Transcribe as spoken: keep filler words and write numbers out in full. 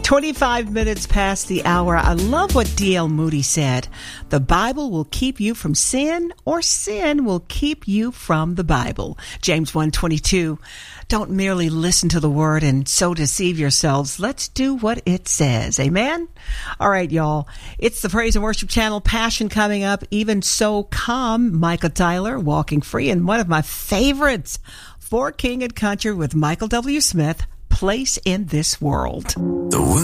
twenty-five minutes past the hour. I love what D L Moody said. The Bible will keep you from sin, or sin will keep you from the Bible. James one twenty-two. Don't merely listen to the word and so deceive yourselves. Let's do what it says. Amen? All right, y'all. It's the Praise and Worship Channel, Passion coming up. Even So Calm, Michael Tyler, Walking Free, and one of my favorites, For King and Country with Michael W. Smith, Place in This World. The